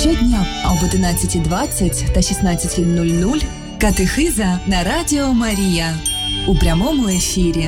Щодня об 11:20 та 16:00 катехиза на Радіо Марія у прямому ефірі.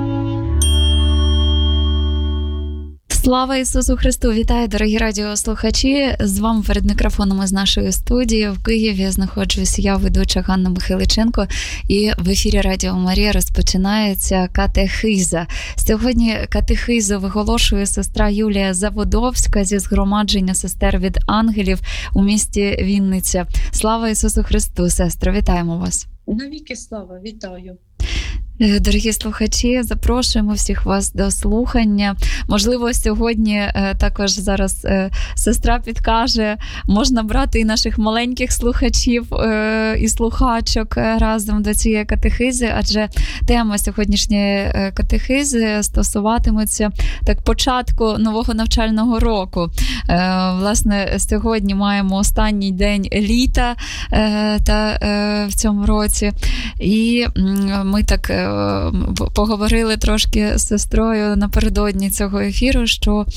Слава Ісусу Христу! Вітаю, дорогі радіослухачі! З вами перед мікрофоном із нашої студії в Києві знаходжусь я, ведуча Ганна Михайличенко, і в ефірі Радіо Марія розпочинається катехиза. Сьогодні катехизу виголошує сестра Юлія Заводовська зі згромадження сестер від ангелів у місті Вінниця. Слава Ісусу Христу, сестро! Вітаємо вас! Навіки слава! Вітаю! Дорогі слухачі, запрошуємо всіх вас до слухання. Можливо, сьогодні також зараз сестра підкаже, можна брати і наших маленьких слухачів і слухачок разом до цієї катехизи, адже тема сьогоднішньої катехизи стосуватиметься початку нового навчального року. Власне, сьогодні маємо останній день літа в цьому році, і ми так поговорили трошки з сестрою напередодні цього ефіру, що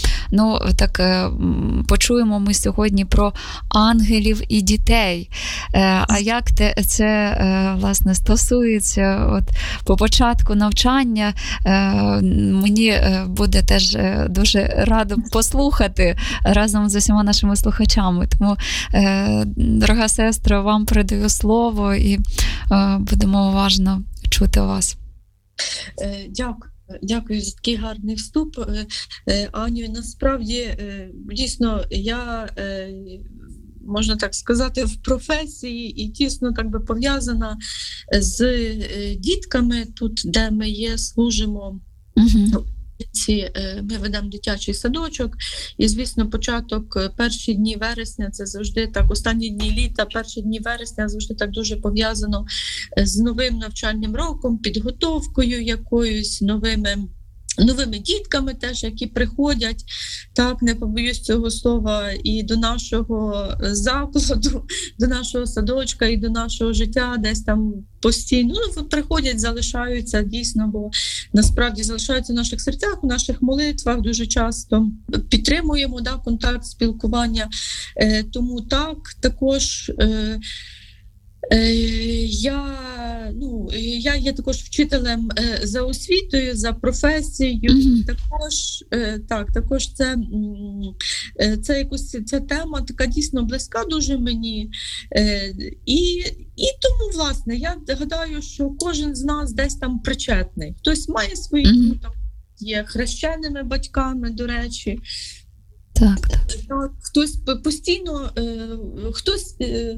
почуємо ми сьогодні про ангелів і дітей. А як це власне стосується по початку навчання, мені буде теж дуже радо послухати разом з усіма нашими слухачами. Тому, дорога сестра, вам передаю слово і будемо уважно чути вас. Дякую за такий гарний вступ, Аню. Насправді, дійсно, я, можна так сказати, в професії і тісно пов'язана з дітками тут, де ми є, служимо. Ми ведемо дитячий садочок, і, звісно, початок, перші дні вересня, це завжди так, останні дні літа, перші дні вересня завжди так дуже пов'язано з новим навчальним роком, підготовкою якоюсь, новими дітками теж, які приходять, так, не побоюсь цього слова, і до нашого закладу, до нашого садочка, і до нашого життя, десь там постійно приходять, залишаються дійсно, бо насправді залишаються в наших серцях, у наших молитвах дуже часто підтримуємо контакт, спілкування. Тому так, також я є також вчителем за освітою, за професією. Також це якось ця тема така дійсно близька дуже мені. І тому, власне, я гадаю, що кожен з нас десь там причетний. Хтось має свої, є хрещеними батьками, до речі. Так. Хтось постійно, хтось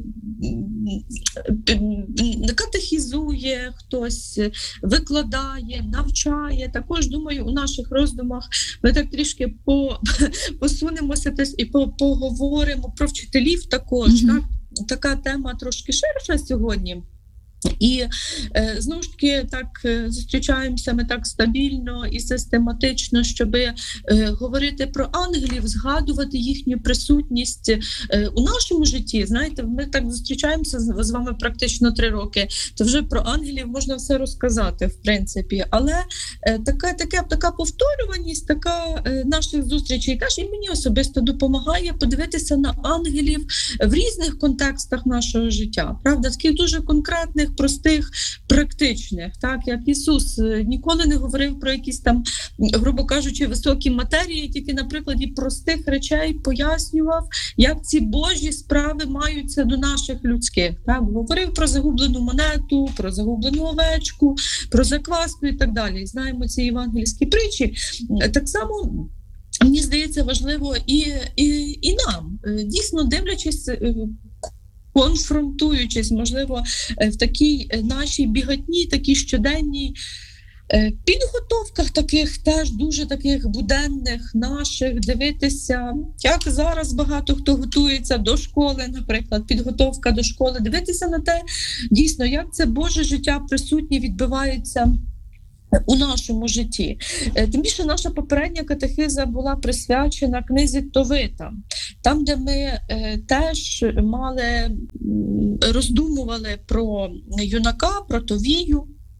катехізує, хтось викладає, навчає. Також, думаю, у наших роздумах ми так трішки посунемося і поговоримо про вчителів також. Так? Така тема трошки ширша сьогодні. І знову ж таки так зустрічаємося ми так стабільно і систематично, щоб говорити про ангелів, згадувати їхню присутність у нашому житті. Знаєте, ми так зустрічаємося з вами практично 3 роки, то вже про ангелів можна все розказати, в принципі. Але така повторюваність, така наших зустрічей теж і мені особисто допомагає подивитися на ангелів в різних контекстах нашого життя. Правда, таких дуже конкретних, простих, практичних, так, як Ісус ніколи не говорив про якісь там, грубо кажучи, високі матерії, тільки на прикладі простих речей пояснював, як ці Божі справи маються до наших людських. Так, говорив про загублену монету, про загублену овечку, про закваску і так далі. Знаємо ці євангельські притчі. Так само, мені здається, важливо і нам, дійсно дивлячись, конфронтуючись, можливо, в такій нашій біготні, такій щоденній підготовках таких теж дуже таких буденних наших, дивитися, як зараз багато хто готується до школи, наприклад, підготовка до школи, дивитися на те, дійсно, як це Боже життя присутнє відбивається у нашому житті. Тим більше наша попередня катехиза була присвячена книзі Товита, там, де ми теж роздумували про юнака, про Товію,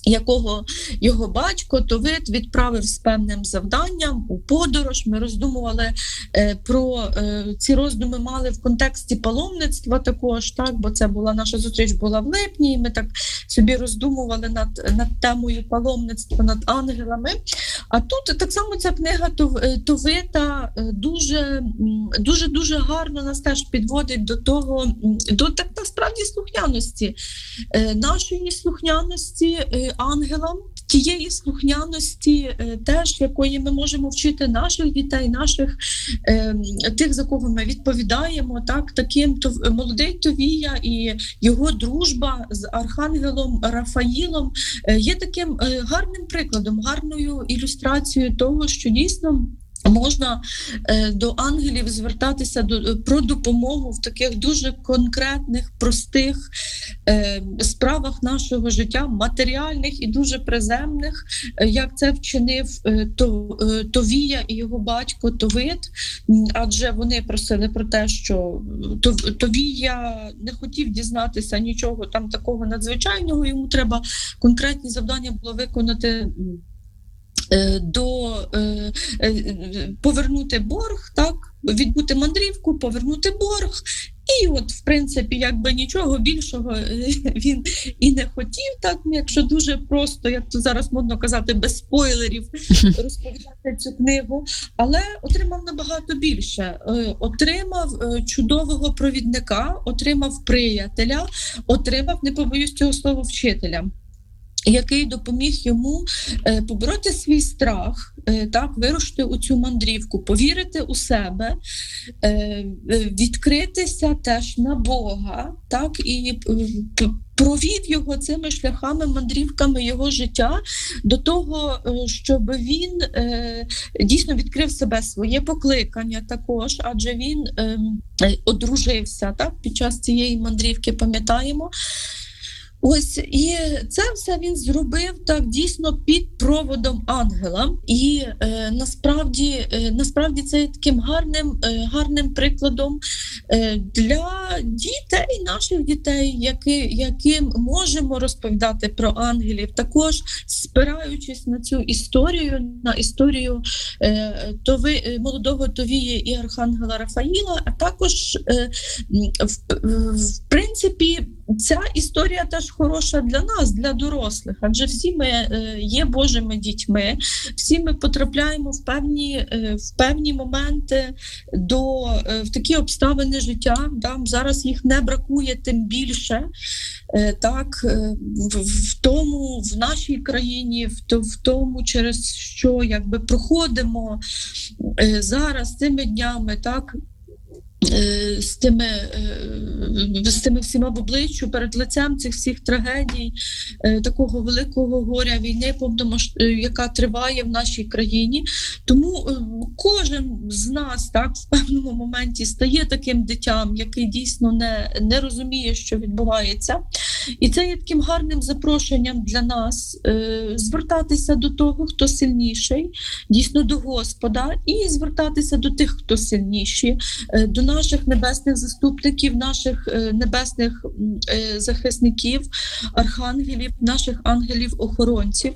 якого його батько Товит відправив з певним завданням у подорож. Ми роздумували про ці роздуми мали в контексті паломництва також, так, бо це була наша зустріч була в липні, і ми так собі роздумували над темою паломництва, над ангелами. А тут так само ця книга Товита дуже гарно нас теж підводить до того, до так насправді слухняності, нашої слухняності ангелам, тієї слухняності теж, якої ми можемо вчити наших дітей, наших тих, за кого ми відповідаємо. Так, таким молодий Товія і його дружба з архангелом Рафаїлом є таким гарним прикладом, гарною ілюстрацією того, що дійсно можна до ангелів звертатися про допомогу в таких дуже конкретних, простих справах нашого життя, матеріальних і дуже приземних, як це вчинив Товія і його батько Товит, адже вони просили про те, що Товія не хотів дізнатися нічого там такого надзвичайного, йому треба конкретні завдання було виконати, повернути борг, так, відбути мандрівку, повернути борг. І от, в принципі, якби нічого більшого він і не хотів, так, якщо дуже просто, як то зараз модно казати, без спойлерів розповідати цю книгу, але отримав набагато більше. Отримав чудового провідника, отримав приятеля, отримав, не побоюсь цього слова, вчителя, який допоміг йому побороти свій страх, так, вирушити у цю мандрівку, повірити у себе, відкритися теж на Бога, так, і провів його цими шляхами, мандрівками його життя до того, щоб він дійсно відкрив себе, своє покликання також, адже він одружився, так, під час цієї мандрівки, пам'ятаємо. Ось, і це все він зробив так дійсно під проводом ангела. І насправді це є таким гарним прикладом для дітей, наших дітей, яким можемо розповідати про ангелів, також спираючись на цю історію, на історію молодого Товії і архангела Рафаїла, а також в принципі ця історія теж хороша для нас, для дорослих, адже всі ми є Божими дітьми, всі ми потрапляємо в певні моменти в такі обставини життя. Да? Зараз їх не бракує тим більше, так, в нашій країні, в тому, через що якби проходимо зараз цими днями, так, з тими всіма в обличчю, перед лицем цих всіх трагедій, такого великого горя, війни, яка триває в нашій країні. Тому кожен з нас, так, в певному моменті стає таким дитям, який дійсно не розуміє, що відбувається. І це є таким гарним запрошенням для нас звертатися до того, хто сильніший, дійсно до Господа, і звертатися до тих, хто сильніші, до наших небесних заступників, наших небесних захисників, архангелів, наших ангелів-охоронців.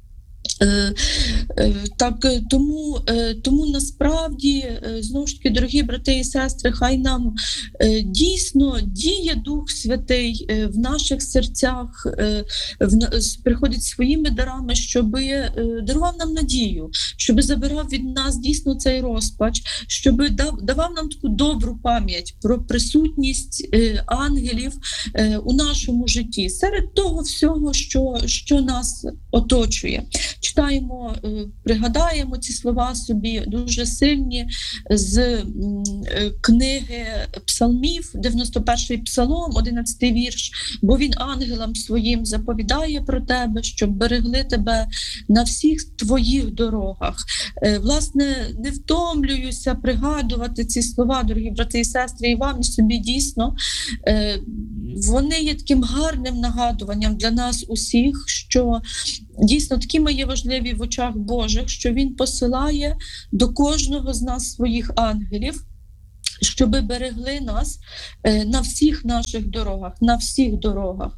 Так, тому насправді, знову ж таки, дорогі брати і сестри, хай нам дійсно діє Дух Святий в наших серцях, приходить своїми дарами, щоб дарував нам надію, щоб забирав від нас дійсно цей розпач, щоб давав нам таку добру пам'ять про присутність ангелів у нашому житті, серед того всього, що нас оточує. Читаємо, пригадаємо ці слова собі дуже сильні з книги Псалмів, 91-й Псалом, 11-й вірш. Бо він ангелам своїм заповідає про тебе, щоб берегли тебе на всіх твоїх дорогах. Власне, не втомлююся пригадувати ці слова, дорогі брати і сестри, і вам, і собі дійсно. Вони є таким гарним нагадуванням для нас усіх, що дійсно такими є важливі в очах Божих, що Він посилає до кожного з нас своїх ангелів, щоби берегли нас на всіх наших дорогах, на всіх дорогах.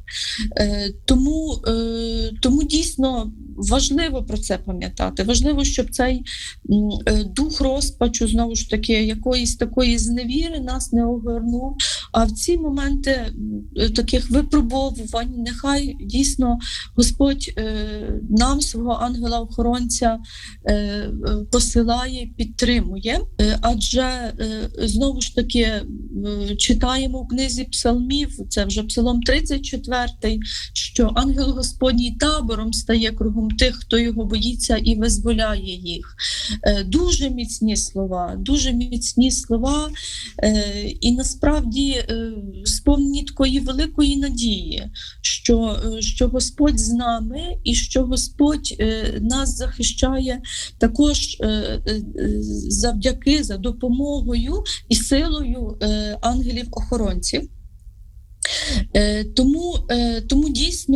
Тому дійсно важливо про це пам'ятати. Важливо, щоб цей дух розпачу, знову ж таки, якоїсь такої зневіри нас не огорнув. А в ці моменти таких випробовувань нехай дійсно Господь нам свого ангела-охоронця посилає, підтримує. Адже, знову ж таки, читаємо в книзі псалмів, це вже псалом 34, що ангел Господній табором стає кругом тих, хто його боїться, і визволяє їх. Дуже міцні слова, і насправді сповнені такої великої надії, що Господь з нами і що Господь нас захищає також завдяки, за допомогою і силою ангелів-охоронців. Тому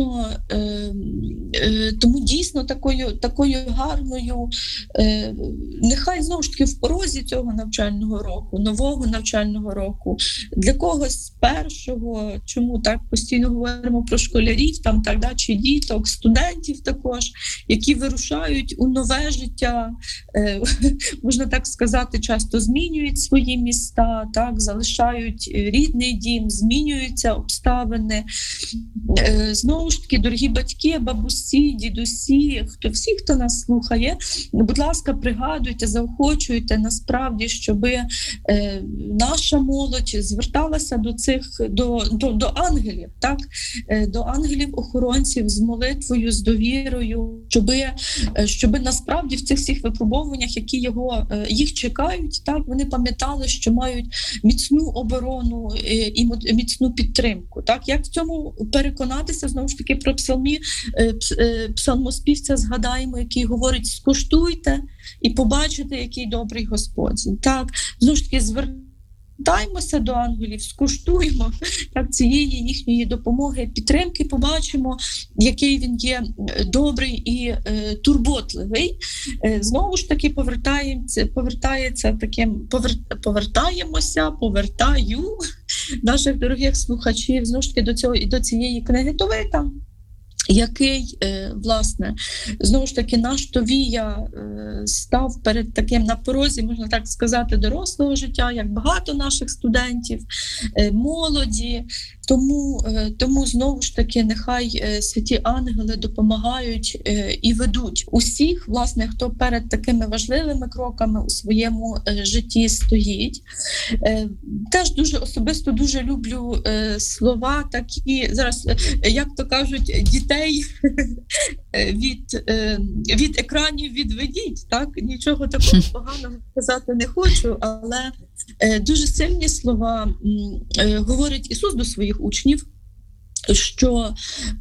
дійсно такою гарною, нехай знову ж таки в порозі цього навчального року, нового навчального року, для когось першого, чому так постійно говоримо про школярів, чи діток, студентів також, які вирушають у нове життя, можна так сказати, часто змінюють свої міста, так, залишають рідний дім, змінюються обставини. Знову ж таки, дорогі батьки, бабусі, дідусі, хто нас слухає, будь ласка, пригадуйте, заохочуйте насправді, щоб наша молодь зверталася до ангелів, так? До ангелів-охоронців з молитвою, з довірою, щоб насправді в цих всіх випробуваннях, які їх чекають, так, вони пам'ятали, що мають міцну оборону і міцну підтримку. Так? Як в цьому переконатися, знову ж таки, про псалмоспівця згадаємо, який говорить: скуштуйте і побачите, який добрий Господь. Так? Знову ж таки, звертаємося до ангелів, скуштуємо цієї їхньої допомоги, підтримки, побачимо, який він є добрий і турботливий. Знову ж таки, повертаю наших дорогих слухачів знову ж таки до цієї книги Товита, який, власне, знову ж таки, наш Товія став перед таким на порозі, можна так сказати, дорослого життя, як багато наших студентів, молоді. Тому знову ж таки, нехай святі ангели допомагають і ведуть усіх, власне, хто перед такими важливими кроками у своєму житті стоїть. Теж особисто дуже люблю слова такі, зараз, як то кажуть, дітей від екранів відведіть. Так? Нічого такого поганого сказати не хочу, але дуже сильні слова говорить Ісус до своїх учнів, що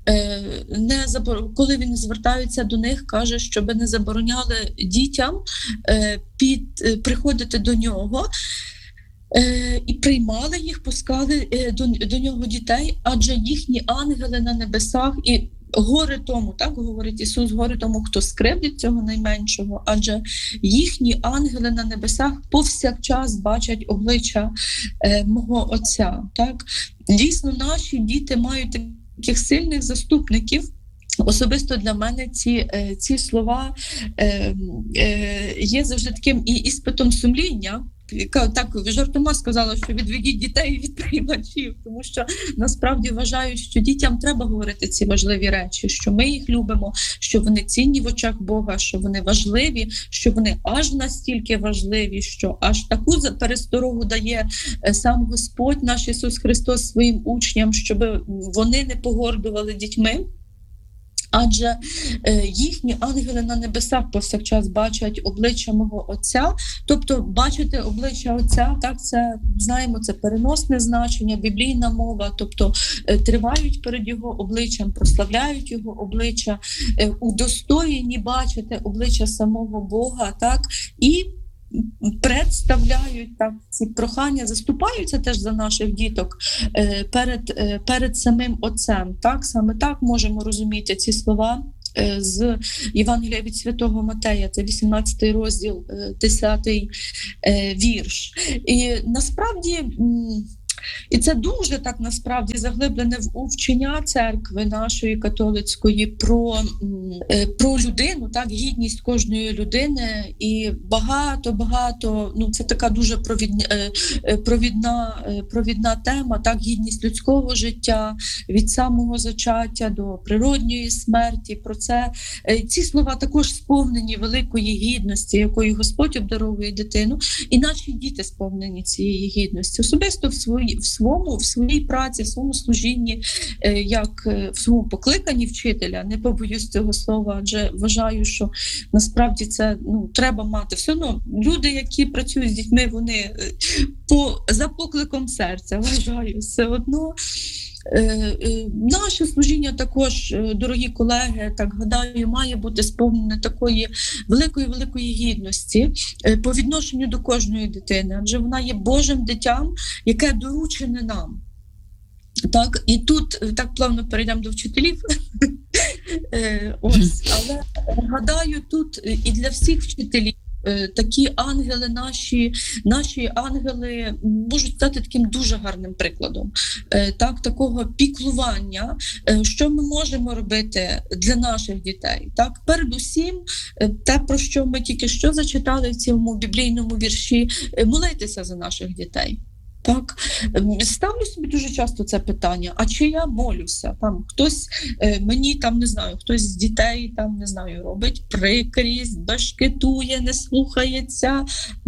коли він звертається до них, каже, щоб не забороняли дітям приходити до нього, і приймали їх, пускали до нього дітей, адже їхні ангели на небесах, і горе тому, так говорить Ісус, горе тому, хто скривдить цього найменшого, адже їхні ангели на небесах повсякчас бачать обличчя мого Отця. Так? Дійсно, наші діти мають таких сильних заступників. Особисто для мене ці слова є завжди таким і іспитом сумління. Так, жартома сказала, що відведіть дітей від приймачів, тому що насправді вважаю, що дітям треба говорити ці важливі речі, що ми їх любимо, що вони цінні в очах Бога, що вони важливі, що вони аж настільки важливі, що аж таку пересторогу дає сам Господь, наш Ісус Христос, своїм учням, щоб вони не погордували дітьми. Адже їхні ангели на небесах повсякчас бачать обличчя мого Отця. Тобто бачити обличчя Отця, так, це, знаємо, це переносне значення, біблійна мова, тобто тривають перед Його обличчям, прославляють Його обличчя, удостоєні бачити обличчя самого Бога, так, і представляють так ці прохання, заступаються теж за наших діток перед самим Отцем. Так? Саме так можемо розуміти ці слова з Євангелія від Святого Матея, це 18 розділ, 10 вірш. І насправді, і це дуже так насправді заглиблене в вчення церкви нашої католицької про людину, так, гідність кожної людини, і багато, це така дуже провідна тема, так, гідність людського життя від самого зачаття до природньої смерті. Про це ці слова також сповнені великої гідності, якою Господь обдаровує дитину, і наші діти сповнені цієї гідності. Особисто в своїй праці, в своєму служінні, як в своєму покликанні вчителя, не побоюсь цього слова, адже вважаю, що насправді це треба мати. Все одно люди, які працюють з дітьми, вони за покликом серця, вважаю, все одно. Наше служіння також, дорогі колеги, так гадаю, має бути сповнене такої великої гідності по відношенню до кожної дитини, адже вона є Божим дитям, яке доручене нам. Так, і тут так плавно перейдемо до вчителів. Але гадаю, тут і для всіх вчителів такі ангели, наші ангели можуть стати таким дуже гарним прикладом, так, такого піклування, що ми можемо робити для наших дітей. Так, передусім, те, про що ми тільки що зачитали в цьому біблійному вірші, молитися за наших дітей. Так, ставлю собі дуже часто це питання: а чи я молюся? Там хтось мені хтось з дітей робить прикрість, бешкетує, не слухається.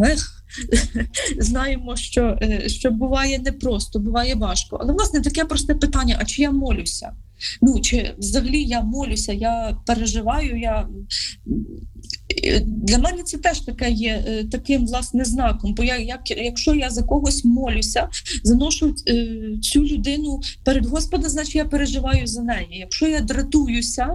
Знаємо, що буває непросто, буває важко. Але, власне, таке просте питання: а чи я молюся? Чи взагалі я молюся, я переживаю, Для мене це теж таке є таким, власне, знаком. Бо якщо я за когось молюся, заношу цю людину перед Господом, значить я переживаю за неї. Якщо я дратуюся,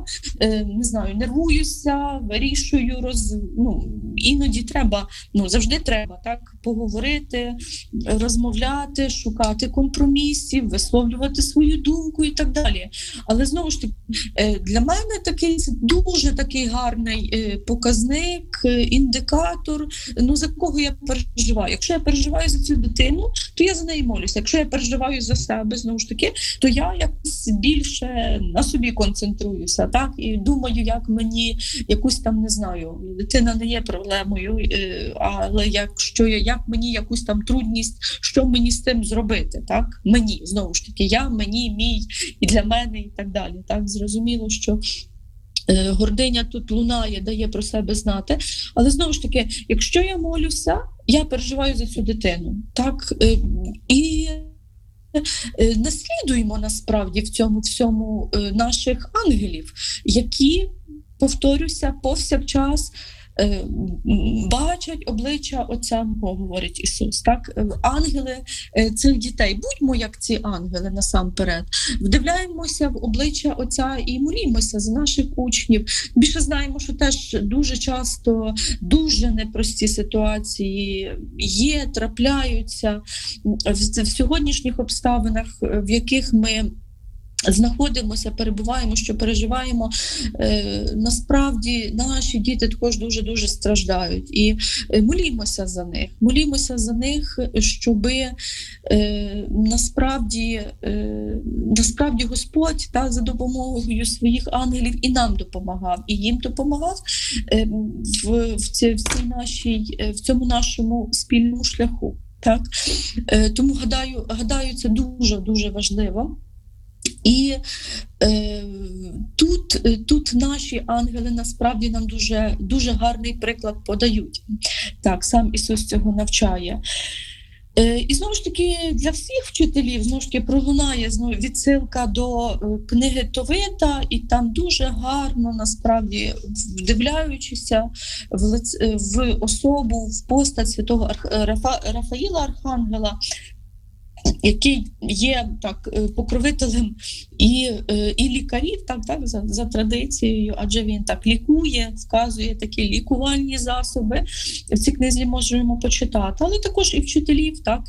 нервуюся, вирішую, іноді треба, завжди треба так поговорити, розмовляти, шукати компромісів, висловлювати свою думку і так далі. Але знову ж таки, для мене це дуже такий гарний показник, індикатор, за кого я переживаю. Якщо я переживаю за цю дитину, то я за неї молюся. Якщо я переживаю за себе, знову ж таки, то я якось більше на собі концентруюся, так? І думаю, як мені якусь дитина не є проблемою, але як мені якусь трудність, що мені з цим зробити, так? Мені, знову ж таки, мені, мій, і для мене, і так далі. Так, зрозуміло, що гординя тут лунає, дає про себе знати. Але знову ж таки, якщо я молюся, я переживаю за цю дитину. Так? І наслідуємо насправді в цьому всьому наших ангелів, які, повторюся, повсякчас бачать обличчя Отця мого, говорить Ісус. Так? Ангели цих дітей, будьмо як ці ангели насамперед. Вдивляємося в обличчя Отця і молімося за наших учнів. Більше знаємо, що теж дуже часто дуже непрості ситуації трапляються в сьогоднішніх обставинах, в яких ми знаходимося, перебуваємо, що переживаємо. Насправді наші діти також дуже-дуже страждають. І молімося за них, щоб насправді Господь за допомогою своїх ангелів і нам допомагав, і їм допомагав в цьому нашому спільному шляху. Так? Тому гадаю, це дуже-дуже важливо. І тут наші ангели насправді нам дуже, дуже гарний приклад подають. Так, сам Ісус цього навчає. І знову ж таки, для всіх вчителів знову ж таки пролунає відсилка до книги Товита, і там дуже гарно, насправді, вдивляючися в особу, в постать святого Рафаїла Архангела, який є так покровителем і лікарів, так за традицією, адже він так лікує, вказує такі лікувальні засоби. В цій книзі можемо почитати, але також і вчителів, так,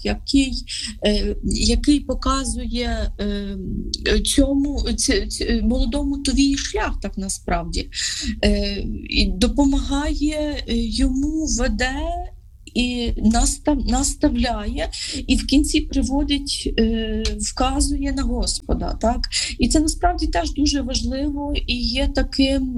який показує цьому молодому твій шлях, так насправді, і допомагає йому, веде і наставляє, і в кінці приводить, вказує на Господа. Так? І це насправді теж дуже важливо і є таким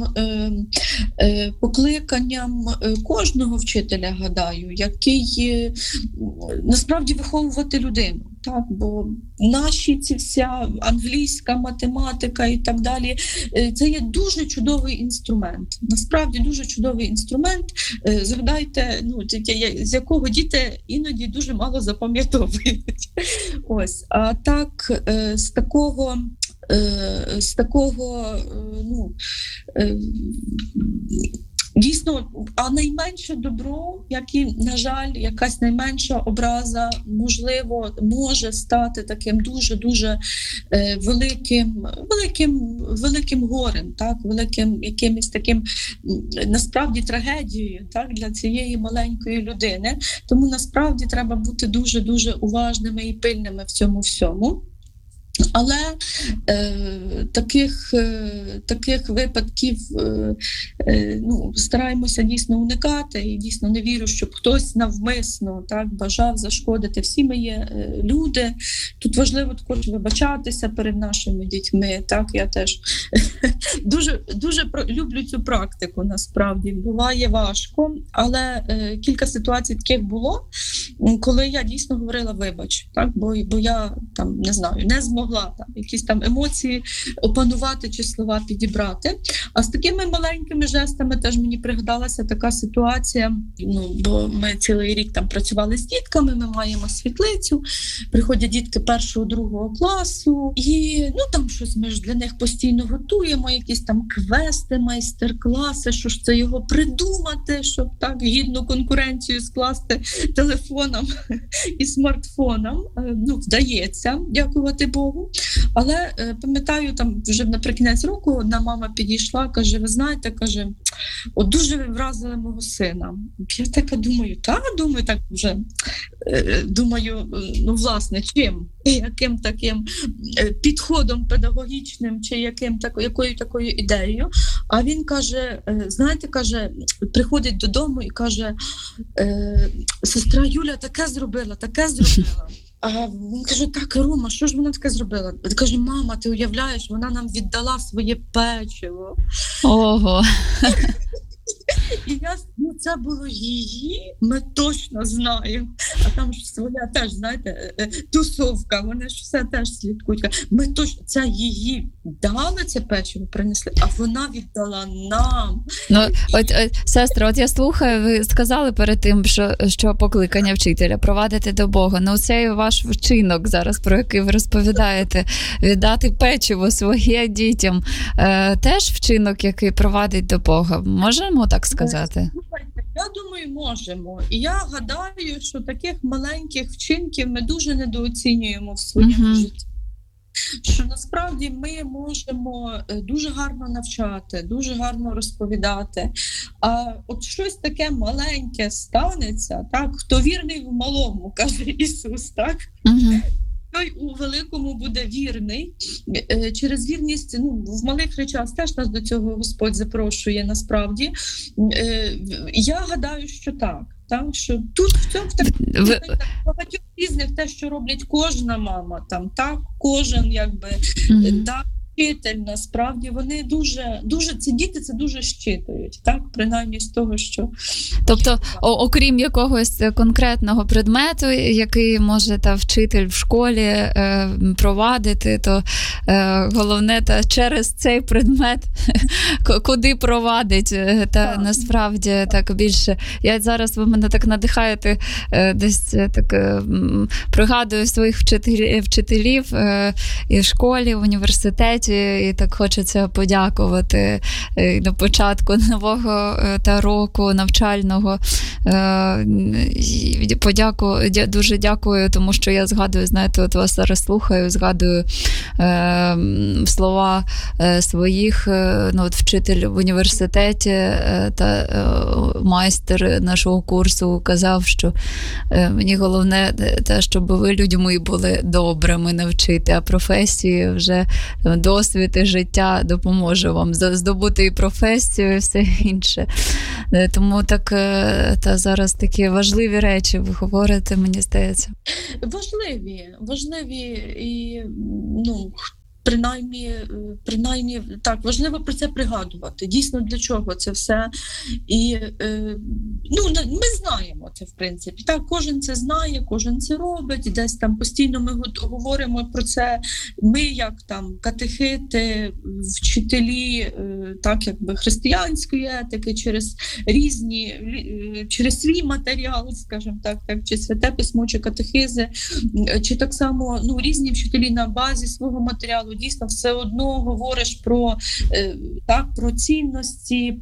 покликанням кожного вчителя, гадаю, який насправді виховувати людину. Так, бо наші ці вся англійська математика і так далі, це є дуже чудовий інструмент. Насправді дуже чудовий інструмент. Згадайте, з якого діти іноді дуже мало запам'ятовують. Ось, а так з такого дійсно, а найменше добро, як і, на жаль, якась найменша образа, можливо, може стати таким дуже-дуже великим горем, так? Великим якимось таким, насправді, трагедією, так? Для цієї маленької людини. Тому, насправді, треба бути дуже-дуже уважними і пильними в цьому всьому. Але таких випадків стараємося дійсно уникати, і дійсно не вірю, щоб хтось навмисно так бажав зашкодити. Всі ми є люди. Тут важливо також вибачатися перед нашими дітьми. Так, я теж дуже люблю цю практику. Насправді буває важко, але кілька ситуацій таких було, коли я дійсно говорила вибач, так, бо я там не знаю, не змогла там якісь там емоції опанувати чи слова підібрати. А з такими маленькими жестами теж мені пригадалася така ситуація, бо ми цілий рік там працювали з дітками, ми маємо світлицю, приходять дітки 1-2 класу, і там щось ми ж для них постійно готуємо, якісь там квести, майстер-класи, що ж це його придумати, щоб так гідну конкуренцію скласти телефонам і смартфонам. Вдається, дякувати Богу. Але пам'ятаю, там вже наприкінець року одна мама підійшла, каже, ви знаєте, каже, от дуже ви вразили мого сина. Я така думаю, так вже, власне, чим? Яким таким підходом педагогічним, чи якою такою ідеєю. А він каже, знаєте, каже, приходить додому і каже, сестра Юля таке зробила. А він каже, так, Рома, що ж вона таке зробила? Каже, мама, ти уявляєш, вона нам віддала своє печиво. Ого! І це було її, ми точно знаємо. А там ж своя теж, знаєте, тусовка, вони ж все теж слідкують. Ми точно, це її дали це печиво, принесли, а вона віддала нам. Сестра, я слухаю, ви сказали перед тим, що покликання вчителя провадити до Бога. Цей ваш вчинок зараз, про який ви розповідаєте, віддати печиво своє дітям, теж вчинок, який провадить до Бога. Можемо так сказати? Я думаю, можемо. І я гадаю, що таких маленьких вчинків ми дуже недооцінюємо в своєму житті. Що насправді ми можемо дуже гарно навчати, дуже гарно розповідати. А от щось таке маленьке станеться, так? Хто вірний в малому, каже Ісус, так? Той у великому буде вірний. Через вірність, в малих речах теж нас до цього Господь запрошує насправді. Я гадаю, що так. Що тут в цьому багатьох різних те, що роблять кожна мама, кожен вчитель, насправді вони дуже ці діти це дуже щитують, так, принаймні з того, що тобто, окрім якогось конкретного предмету, який може вчитель в школі провадити, то головне через цей предмет куди провадить, насправді так більше. Я зараз, ви мене так надихаєте, десь так пригадую своїх вчителів і в школі, в університеті. університеті, і так хочеться подякувати на початку нового року навчального. Дуже дякую, тому що я згадую, знаєте, от вас зараз слухаю, згадую слова своїх, от вчитель в університеті та майстер нашого курсу казав, що мені головне те, щоб ви людьми були добрими навчити, а професії вже досвід і життя допоможе вам здобути і професію, і все інше. Тому так, та зараз такі важливі речі ви говорите, мені здається. Важливі і, принаймні так, важливо про це пригадувати. Дійсно, для чого це все. І ми знаємо це, в принципі. Так, кожен це знає, кожен це робить. Десь там постійно ми говоримо про це. Ми, як там катехити, вчителі, так, якби християнської етики, через свій матеріал, скажімо так, чи святе письмо, чи катехизи, чи так само різні вчителі на базі свого матеріалу. Дійсно, все одно говориш про цінності,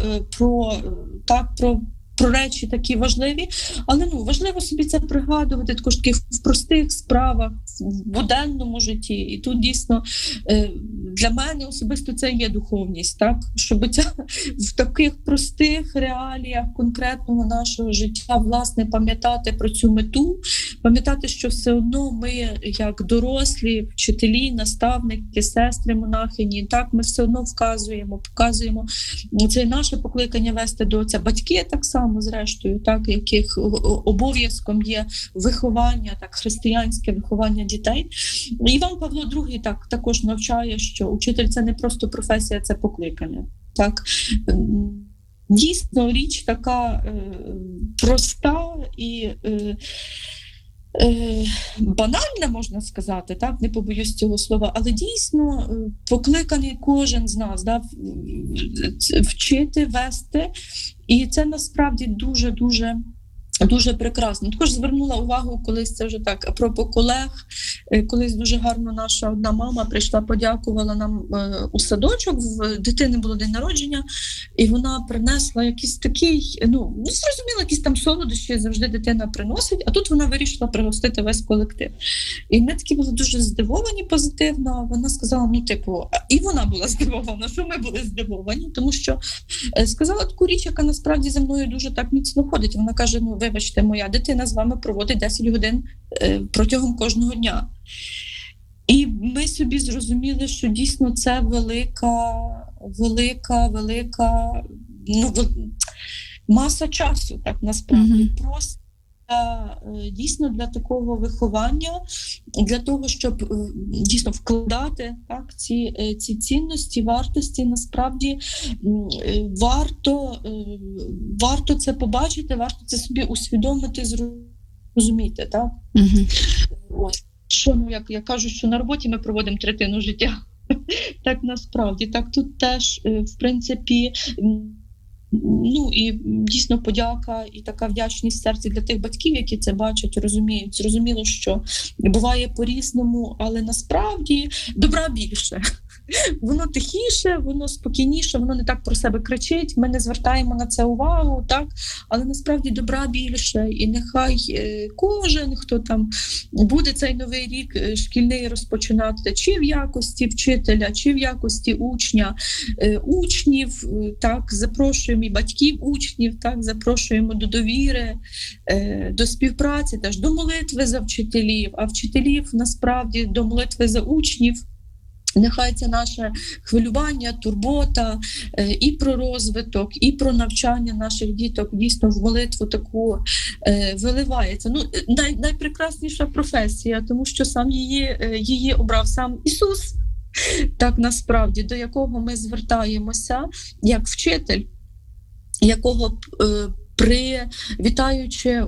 про речі такі важливі, але важливо собі це пригадувати також в простих справах, в буденному житті. І тут дійсно для мене особисто це є духовність, так? Щоб в таких простих реаліях конкретного нашого життя, власне, пам'ятати про цю мету, пам'ятати, що все одно ми, як дорослі, вчителі, наставники, сестри, монахині, так, ми все одно показуємо. Це наше покликання вести до отця. Батьки так само, зрештою, так, яких обов'язком є виховання, так, християнське виховання дітей. Іван Павло II також навчає, що учитель – це не просто професія, це покликання. Так. Дійсно, річ така проста і банальна, можна сказати, так, не побоюсь цього слова, але дійсно покликаний кожен з нас, да, вчити, вести, і це насправді дуже-дуже прекрасно. Також звернула увагу, колись це вже так, апропо колег, колись дуже гарно наша одна мама прийшла, подякувала нам у садочок, в дитини було день народження, і вона принесла якийсь такий, зрозуміло, якісь там солодощі завжди дитина приносить, а тут вона вирішила пригостити весь колектив. І ми такі були дуже здивовані позитивно, вона сказала, і вона була здивована, що ми були здивовані, тому що сказала таку річ, яка насправді за мною дуже так міцно ходить. Вона каже, вибачте, моя дитина з вами проводить 10 годин протягом кожного дня. І ми собі зрозуміли, що дійсно це велика маса часу, так, насправді. Просто дійсно для такого виховання, для того, щоб дійсно вкладати, так, ці цінності, вартості, насправді варто це побачити, варто це собі усвідомити, зрозуміти. Так? Ось. Як я кажу, що на роботі ми проводимо третину життя. Так насправді. Так тут теж, в принципі, і дійсно подяка і така вдячність в серці для тих батьків, які це бачать, розуміють. Зрозуміло, що буває по-різному, але насправді добра більше. Воно тихіше, воно спокійніше, воно не так про себе кричить, ми не звертаємо на це увагу, так? Але насправді добра більше. І нехай кожен, хто там буде цей новий рік шкільний розпочинати, чи в якості вчителя, чи в якості учнів, так, запрошуємо і батьків учнів, так, запрошуємо до довіри, до співпраці, теж до молитви за вчителів, а вчителів насправді до молитви за учнів. Нехай це наше хвилювання, турбота і про розвиток, і про навчання наших діток дійсно в молитву таку виливається. Найпрекрасніша професія, тому що сам її обрав сам Ісус, так насправді, до якого ми звертаємося як вчитель, якого вітаючи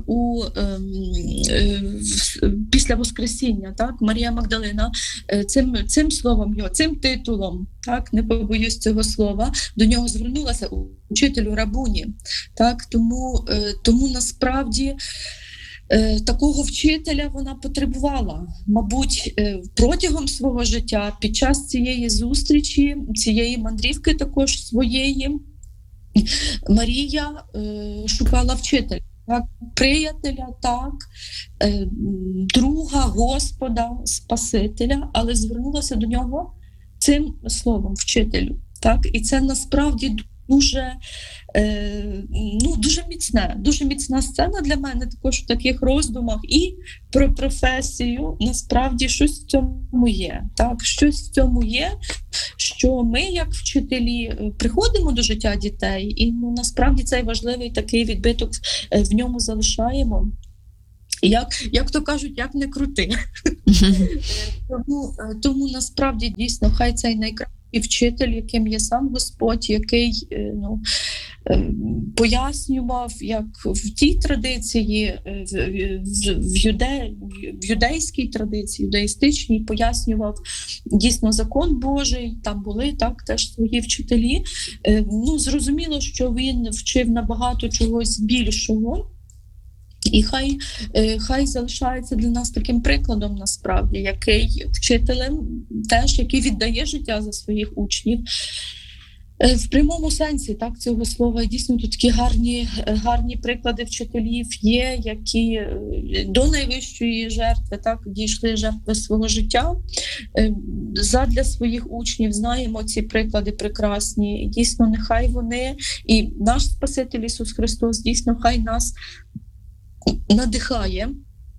після Воскресіння, так, Марія Магдалина цим словом його, цим титулом, так, не побоюсь цього слова, до нього звернулася учителю Рабуні. Так, тому насправді такого вчителя вона потребувала, мабуть, протягом свого життя, під час цієї зустрічі, цієї мандрівки також своєї, Марія шукала вчителя, так, приятеля, так, друга, Господа, Спасителя, але звернулася до нього цим словом вчителю. Так? І це насправді дуже міцна сцена для мене також в таких роздумах і про професію. Насправді щось в цьому є. Так? Щось в цьому є, що ми, як вчителі, приходимо до життя дітей, і насправді цей важливий такий відбиток в ньому залишаємо. Як то кажуть, як не крути. Тому насправді дійсно хай цей найкращий вчитель, яким є сам Господь, який пояснював, як в тій традиції, в юдейській традиції, юдаїстичній, пояснював дійсно закон Божий, там були так теж свої вчителі. Зрозуміло, що він вчив набагато чогось більшого. І хай залишається для нас таким прикладом, насправді, який вчителем теж, який віддає життя за своїх учнів. В прямому сенсі так, цього слова. І дійсно тут такі гарні приклади вчителів є, які до найвищої жертви так, дійшли жертви свого життя. Задля своїх учнів знаємо ці приклади прекрасні. І дійсно, нехай вони, і наш Спаситель Ісус Христос, дійсно, хай нас надихає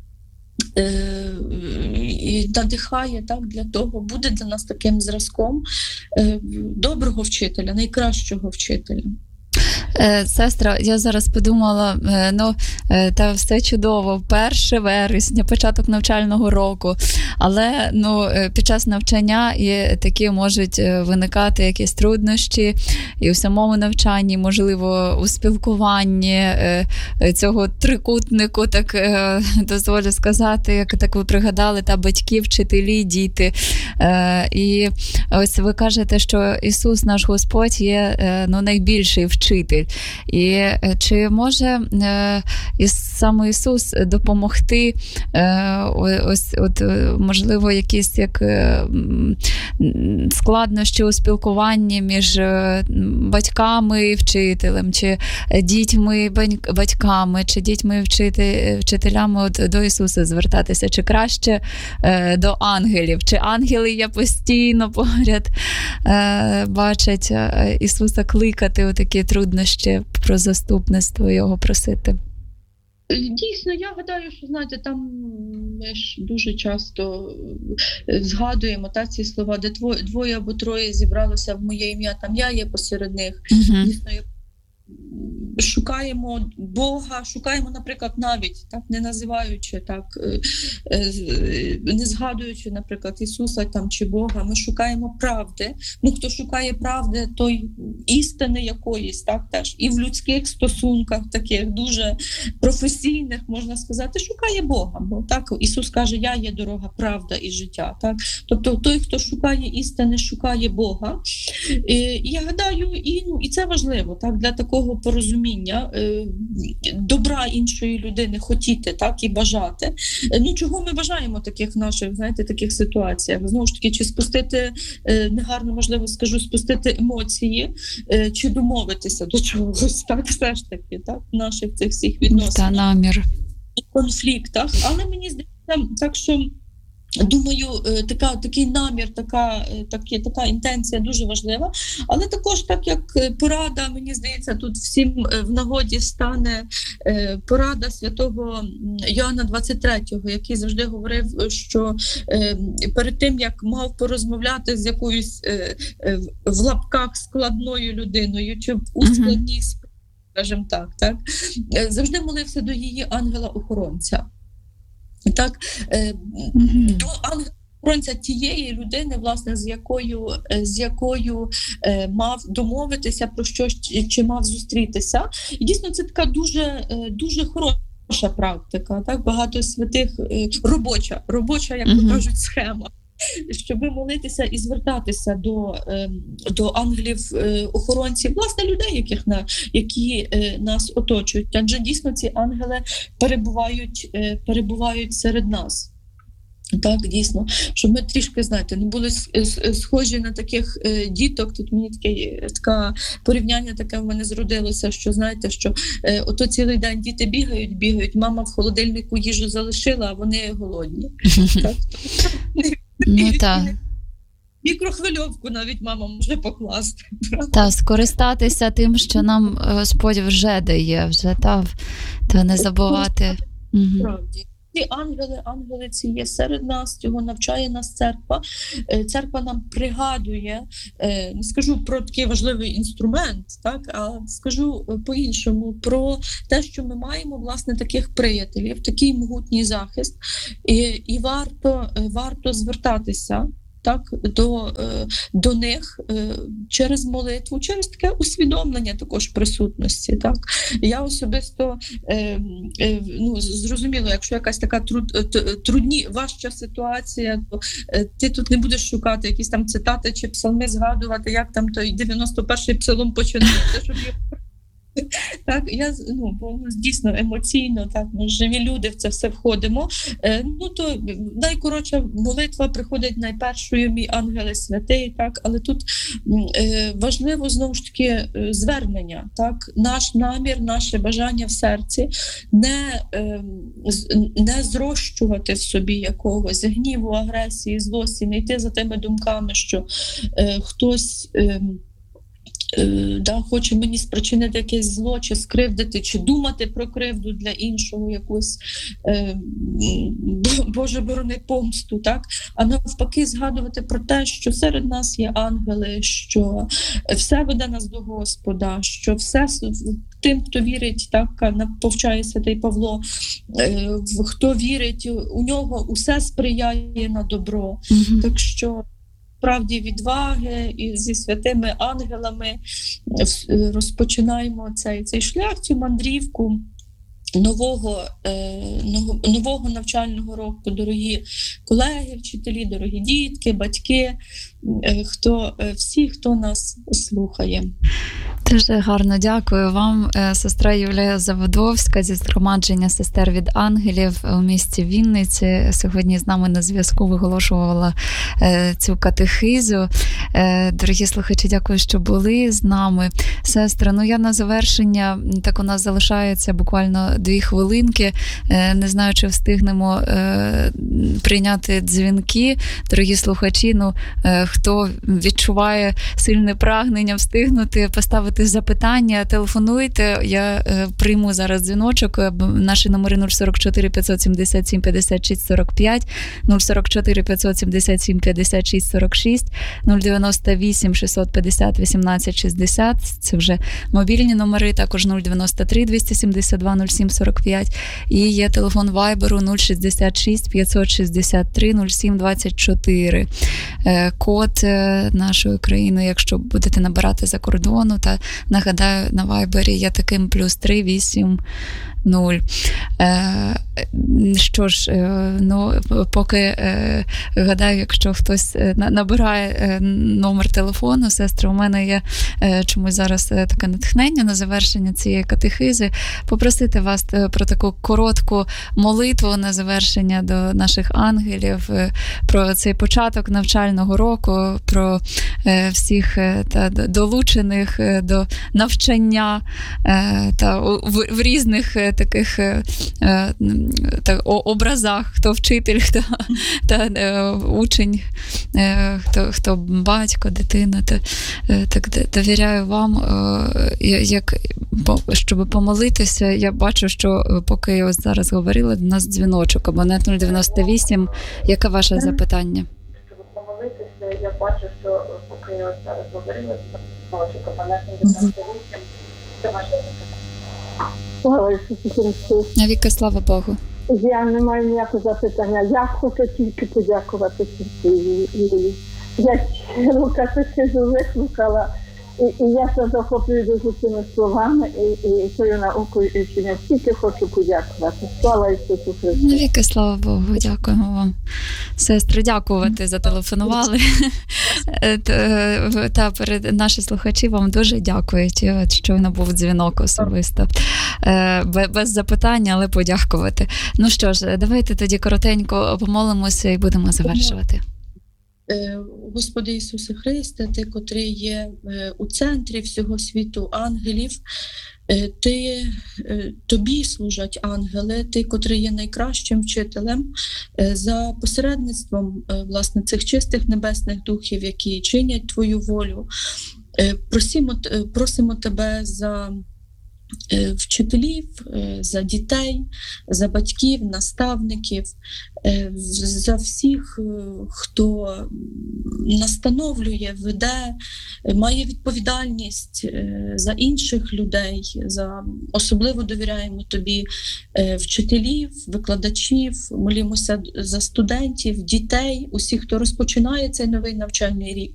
так, для того, буде для нас таким зразком доброго вчителя, найкращого вчителя. Сестра, я зараз подумала, та все чудово, 1 вересня, початок навчального року, але під час навчання і такі можуть виникати якісь труднощі і у самому навчанні, можливо, у спілкуванні цього трикутнику, так дозволю сказати, як так ви пригадали, та батьки, вчителі, діти. І ось ви кажете, що Ісус, наш Господь, є найбільший вчитель. І чи може саме Ісус допомогти, можливо, якісь складнощі у спілкуванні між батьками і вчителем, чи дітьми батьками, чи дітьми вчителями до Ісуса звертатися, чи краще до ангелів, чи ангели є постійно поряд, бачать Ісуса кликати у такі труднощі, про заступництво його просити? Дійсно, я гадаю, що, знаєте, там ми ж дуже часто згадуємо ці слова, де двоє або троє зібралося в моє ім'я, там я є посеред них. Дійсно, шукаємо Бога, шукаємо, наприклад, навіть так, не називаючи так, не згадуючи, наприклад, Ісуса там чи Бога, ми шукаємо правди. Хто шукає правди, той істини якоїсь, так теж і в людських стосунках, таких дуже професійних, можна сказати, шукає Бога. Бо так Ісус каже: "Я є дорога, правда і життя". Так, тобто той, хто шукає істини, шукає Бога. І я гадаю, і це важливо, так, для такого порозуміння, добра іншої людини хотіти, так, і бажати. Чого ми бажаємо таких наших, знаєте, таких ситуаціях? Знову ж таки, чи спустити, негарно, можливо, скажу, спустити емоції, чи домовитися до чогось, так, все ж таки, так, в наших цих всіх відносинах. Та намір. Конфліктах. Але мені здається, так що, думаю, такий намір, така інтенція дуже важлива. Але також, так як порада, мені здається, тут всім в нагоді стане порада святого Йоанна 23-го, який завжди говорив, що перед тим, як мав порозмовляти з якоюсь в лапках складною людиною, чи у складній справі, скажімо так, завжди молився до її ангела-охоронця. Так, до ангела-охоронця тієї людини, власне, з якою мав домовитися про щось, чи мав зустрітися. І дійсно це така дуже хороша практика, так, багато святих, робоча, як то кажуть, схема. щоб молитися і звертатися до ангелів-охоронців, власне, людей, які нас оточують. Адже дійсно ці ангели перебувають серед нас. Так, дійсно, щоб ми трішки, знаєте, не були схожі на таких діток. Тут мені таке порівняння таке в мене зродилося, що, знаєте, що ото цілий день діти бігають, мама в холодильнику їжу залишила, а вони голодні. Так. Мікрохвильовку навіть мама може покласти. Та скористатися тим, що нам Господь вже дає, та не забувати. Справді. Ці ангели ці є серед нас, цього навчає нас церква. Церква нам пригадує, не скажу про такий важливий інструмент, так, а скажу по-іншому, про те, що ми маємо, власне, таких приятелів, такий могутній захист, і варто звертатися, так, до них через молитву, через таке усвідомлення також присутності. Так. Я особисто зрозуміло, якщо якась така важча ситуація, то ти тут не будеш шукати якісь там цитати чи псалми, згадувати, як там той 91-й псалом починається, щоб так, бо дійсно емоційно, так, ми живі люди в це все входимо. То найкоротша молитва приходить найпершою, мій ангеле святий, так, але тут важливо знову ж таки звернення, так, наш намір, наше бажання в серці, не зрощувати в собі якогось гніву, агресії, злості, не йти за тими думками, що хтось хоче мені спричинити якесь зло, чи скривдити, чи думати про кривду для іншого, якусь, Боже борони, помсту, так? А навпаки згадувати про те, що серед нас є ангели, що все веде нас до Господа, що все тим, хто вірить, так, повчає святий Павло, хто вірить, у нього усе сприяє на добро. Так що справді відваги і зі святими ангелами розпочинаємо цей шлях, цю мандрівку нового навчального року. Дорогі колеги, вчителі, дорогі дітки, батьки, хто нас слухає. Дуже гарно дякую вам, сестра Юлія Заводовська зі згромадження сестер від ангелів у місті Вінниці. Сьогодні з нами на зв'язку виголошувала цю катехизу. Дорогі слухачі, дякую, що були з нами. Сестра, я на завершення, так у нас залишається буквально 2 хвилинки. Не знаю, чи встигнемо прийняти дзвінки. Дорогі слухачі, хто відчуває сильне прагнення встигнути поставити запитання, телефонуйте, я прийму зараз дзвіночок. Наші номери 044 577 56 45, 044 577 56 46, 098 650 18 60, це вже мобільні номери, також 093 272 07 45, і є телефон Вайберу 066 563 07 24. Код нашої країни, якщо будете набирати за кордону, та нагадаю, на Вайбері є таким +3 80. Що ж, поки гадаю, якщо хтось набирає номер телефону, сестри, у мене є чомусь зараз таке натхнення на завершення цієї катехизи, попросити вас про таку коротку молитву на завершення до наших ангелів, про цей початок навчального року, про всіх долучених до навчання та в різних таких образах, хто вчитель, хто учень, хто батько, дитина. Так довіряю вам, щоб помолитися. Я бачу, що поки я ось зараз говорила, до нас дзвіночок, абонент 098. Яке ваше запитання? Щоб помолитися, я бачу, що поки я ось зараз говорила, дзвіночок, абонент 098. Це ваше запитання. Слава Ісусу Христу. Навіки слава Богу. Я не маю ніякого запитання. Я хочу тільки подякувати Юлії. Я цілу катехизу вислухала, і я себе захоплюю дуже цими словами, і тою наукою, і я тільки хочу подякувати. Слава Ісусу Христу. Навіки слава Богу. Дякуємо вам. Сестри, дякувати, зателефонували. Та перед наші слухачі вам дуже дякують. От щойно був дзвінок особисто. Без запитання, але подякувати. Ну що ж, давайте тоді коротенько помолимося і будемо завершувати. Господи Ісусе Христе, Ти, котрий є у центрі всього світу ангелів, Тобі служать ангели, Ти, котрий є найкращим вчителем, за посередництвом, власне, цих чистих небесних духів, які чинять Твою волю. Просимо Тебе за вчителів, за дітей, за батьків, наставників, за всіх, хто настановлює, веде, має відповідальність за інших людей. Особливо довіряємо Тобі вчителів, викладачів, молімося за студентів, дітей, усіх, хто розпочинає цей новий навчальний рік.